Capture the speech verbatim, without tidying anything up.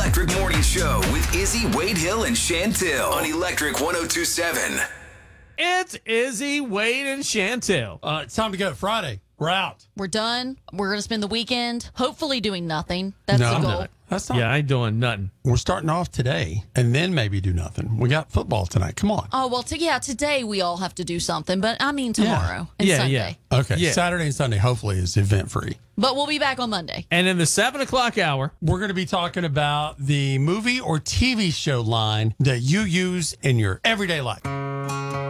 Electric Morning Show with Izzy, Wade Hill, and Chantil on Electric one oh two point seven. It's Izzy, Wade, and Chantil. Uh, it's time to go. Friday. We're out. We're done. We're going to spend the weekend hopefully doing nothing. That's No, the I'm goal. not. That's not. Yeah, I ain't doing nothing. We're starting off today and then maybe do nothing. We got football tonight. Come on. Oh, well, to, yeah, today we all have to do something, but I mean tomorrow and Yeah, Sunday. yeah. Okay. Yeah. Saturday and Sunday hopefully is event free. But we'll be back on Monday. And in the seven o'clock hour, We're going to be talking about the movie or T V show line that you use in your everyday life.